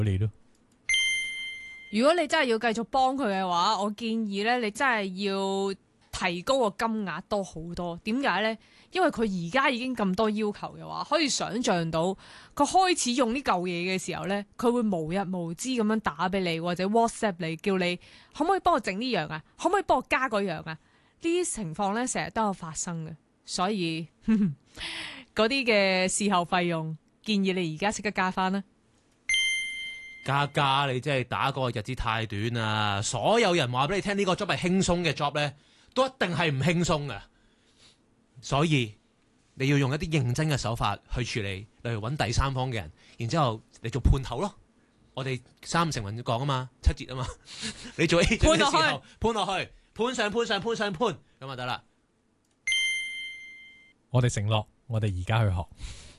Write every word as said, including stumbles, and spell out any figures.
你咯。 如果你真係要繼續幫佢嘅話，我建議咧，你真係要提高個金額多好多。點解呢？因為佢而家已經咁多要求嘅話，可以想像到佢開始用呢嚿嘢嘅時候呢，佢會無日無之咁樣打俾你，或者 WhatsApp 你，叫你可唔可以幫我整呢樣啊？可唔可以幫我加嗰樣啊？呢啲情況呢，成日都有發生嘅，所以嗰啲嘅事後費用，建議你而家即刻加翻啦。 加加，你真係打嗰個日子太短啦！所有人話俾你聽呢個 job 係輕鬆嘅 job 咧，都一定係唔輕鬆嘅。所以你要用一啲認真嘅手法去處理，例如揾第三方嘅人，然之後你做判頭咯。我哋三成文講啊嘛，七折啊嘛，你做 agent 嘅時候判落去，判上判上判上判，咁就得啦。 我哋承諾，我哋而家去學。